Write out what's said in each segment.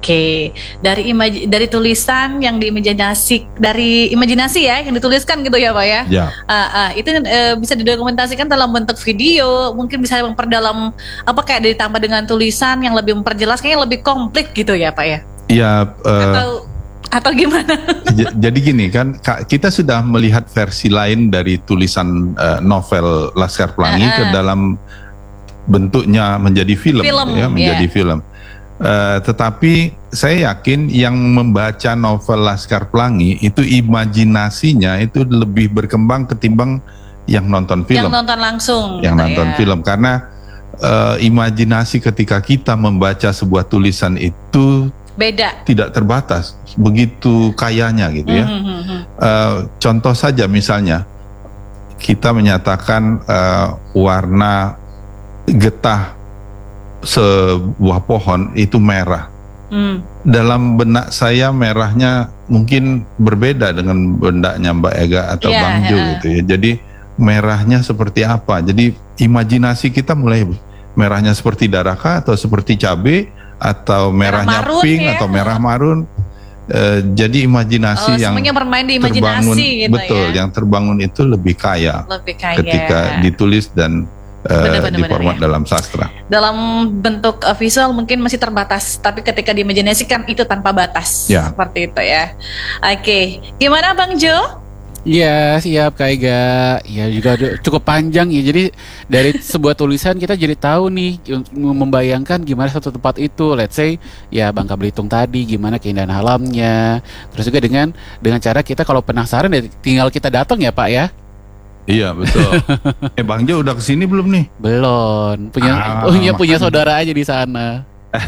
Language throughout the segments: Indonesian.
Oke, dari tulisan yang dari imajinasi ya yang dituliskan gitu ya Pak ya. Ya. Itu bisa didokumentasikan dalam bentuk video, mungkin bisa memperdalam kayak ditambah dengan tulisan yang lebih memperjelas, kayaknya lebih komplit gitu ya Pak ya. Iya. Atau gimana? Jadi gini kan, kita sudah melihat versi lain dari tulisan novel Laskar Pelangi ke dalam bentuknya menjadi film ya, menjadi film. Tetapi saya yakin yang membaca novel Laskar Pelangi itu imajinasinya itu lebih berkembang ketimbang yang nonton film. Yang nonton langsung. Yang nonton film, karena imajinasi ketika kita membaca sebuah tulisan itu beda, tidak terbatas, begitu kayanya gitu ya. Contoh saja misalnya kita menyatakan warna getah sebuah pohon itu merah. Dalam benak saya merahnya mungkin berbeda dengan benaknya Mbak Ega atau Bang Jo gitu ya. Jadi merahnya seperti apa? Jadi imajinasi kita mulai merahnya seperti daraka atau seperti cabai atau merahnya marun, pink atau merah marun. Jadi imajinasi yang bermain di imajinasi terbangun, gitu betul, yang terbangun itu lebih kaya ketika ditulis dan di format dalam sastra. Dalam bentuk visual mungkin masih terbatas, tapi ketika diimajinasikan itu tanpa batas. Seperti itu ya. Oke, gimana Bang Jo? Iya, siap Kak Ega. Ya juga cukup panjang ya. Jadi dari sebuah tulisan kita jadi tahu nih, membayangkan gimana satu tempat itu. Let's say ya Bangka Belitung tadi, gimana keindahan alamnya. Terus juga dengan cara kita kalau penasaran ya tinggal kita datang ya Pak ya. Iya betul. Bang Jo udah kesini belum nih? Belum. Punya saudara aja di sana.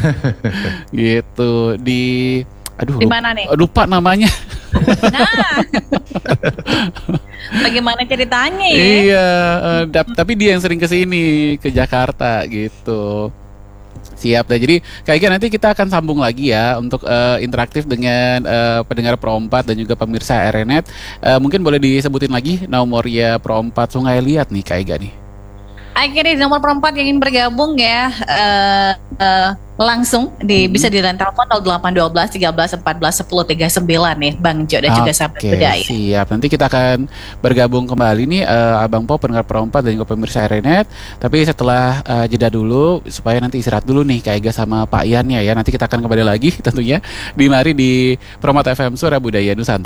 Gitu di di mana nih? Lupa namanya. Nah, bagaimana ceritanya ya? Iya, tapi dia yang sering kesini ke Jakarta gitu. Siap dah. Jadi kayaknya nanti kita akan sambung lagi ya untuk interaktif dengan pendengar Pro 4 dan juga pemirsa RNet. Mungkin boleh disebutin lagi nomornya Pro 4 Sungai Liat nih Kak Ega nih. Akhirnya di nomor Pro 4 yang ingin bergabung ya langsung bisa di telepon 0812 13 14 10 39 nih Bang Jo dan juga sahabat budaya. Siap, nanti kita akan bergabung kembali nih Abang Po pendengar Pro 4 dan juga pemirsa RNet. Tapi setelah jeda dulu supaya nanti istirahat dulu nih Kak Ega sama Pak Ian ya. Nanti kita akan kembali lagi tentunya di Promat FM Suara Budaya Nusantara.